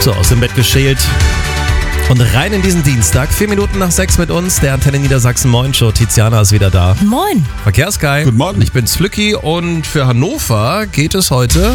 So aus dem Bett geschält. Und rein in diesen Dienstag, 4 Minuten nach 6 mit uns, der Antenne Niedersachsen Moin Show. Tiziana ist wieder da. Moin. Verkehrsguy. Guten Morgen. Ich bin's Flücki und für Hannover geht es heute...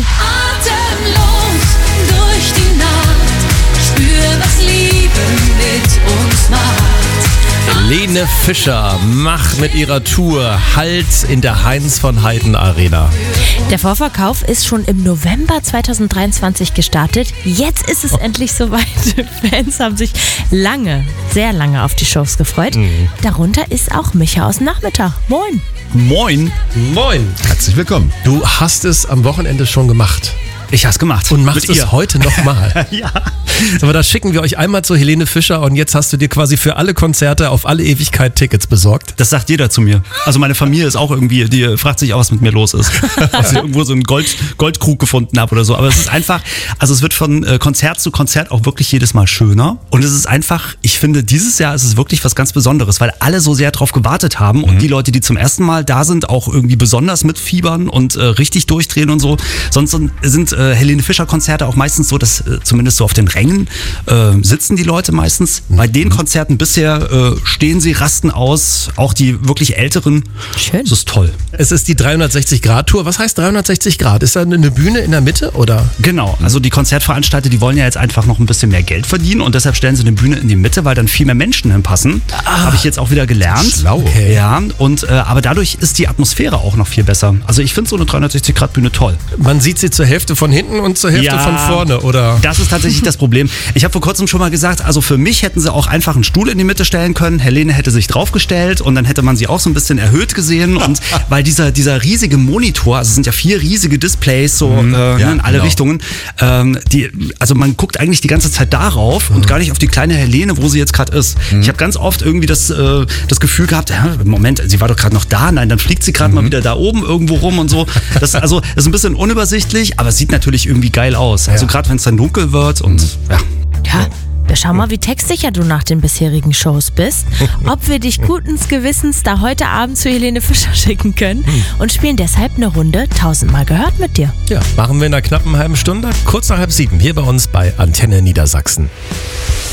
Atemlos durch die Nacht, spür, was Liebe mit uns macht. Helene Fischer macht mit ihrer Tour Halt in der Heinz von Heiden Arena. Der Vorverkauf ist schon im November 2023 gestartet. Jetzt ist es endlich soweit. Fans haben sich sehr lange auf die Shows gefreut. Darunter ist auch Micha aus dem Nachmittag. Moin. Moin. Moin. Herzlich willkommen. Du hast es am Wochenende schon gemacht. Ich hab's gemacht. Und machst es heute nochmal. Ja. Aber da schicken wir euch einmal zu Helene Fischer und jetzt hast du dir quasi für alle Konzerte auf alle Ewigkeit Tickets besorgt. Das sagt jeder zu mir. Also meine Familie ist auch irgendwie, die fragt sich auch, was mit mir los ist. Dass ich irgendwo so einen Goldkrug gefunden habe oder so. Aber es ist einfach, also es wird von Konzert zu Konzert auch wirklich jedes Mal schöner. Und es ist einfach, ich finde, dieses Jahr ist es wirklich was ganz Besonderes, weil alle so sehr drauf gewartet haben und die Leute, die zum ersten Mal da sind, auch irgendwie besonders mitfiebern und richtig durchdrehen und so. Sonst sind Helene Fischer Konzerte auch meistens so, dass zumindest so auf den Rängen sitzen die Leute meistens. Bei den Konzerten bisher stehen sie, rasten aus, auch die wirklich Älteren. Schön. Das ist toll. Es ist die 360-Grad-Tour. Was heißt 360 Grad? Ist da eine Bühne in der Mitte oder? Genau, also die Konzertveranstalter, die wollen ja jetzt einfach noch ein bisschen mehr Geld verdienen und deshalb stellen sie eine Bühne in die Mitte, weil dann viel mehr Menschen hinpassen. Habe ich jetzt auch wieder gelernt. Schlau. Okay. Ja, und aber dadurch ist die Atmosphäre auch noch viel besser. Also ich finde so eine 360-Grad-Bühne toll. Man sieht sie zur Hälfte von hinten und zur Hälfte von vorne, oder? Das ist tatsächlich das Problem. Ich habe vor kurzem schon mal gesagt, also für mich hätten sie auch einfach einen Stuhl in die Mitte stellen können. Helene hätte sich draufgestellt und dann hätte man sie auch so ein bisschen erhöht gesehen. Und weil dieser riesige Monitor, also es sind ja 4 riesige Displays so in alle Richtungen, also man guckt eigentlich die ganze Zeit darauf und gar nicht auf die kleine Helene, wo sie jetzt gerade ist. Ich habe ganz oft irgendwie das Gefühl gehabt, Moment, sie war doch gerade noch da, nein, dann fliegt sie gerade mal wieder da oben irgendwo rum und so. Das ist ein bisschen unübersichtlich, aber es sieht natürlich irgendwie geil aus. Also gerade wenn es dann dunkel wird und Ja, wir schauen mal, wie textsicher du nach den bisherigen Shows bist. Ob wir dich guten Gewissens da heute Abend zu Helene Fischer schicken können und spielen deshalb eine Runde 1000-mal gehört mit dir. Ja, machen wir in einer knappen halben Stunde, kurz nach 6:30, hier bei uns bei Antenne Niedersachsen.